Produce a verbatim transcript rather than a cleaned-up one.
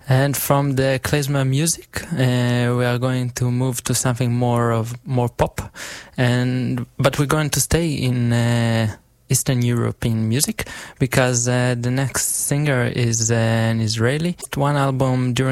And from the klezmer music, uh, we are going to move to something more of more pop, and but we're going to stay in uh, Eastern European music because uh, the next singer is uh, an Israeli. One album during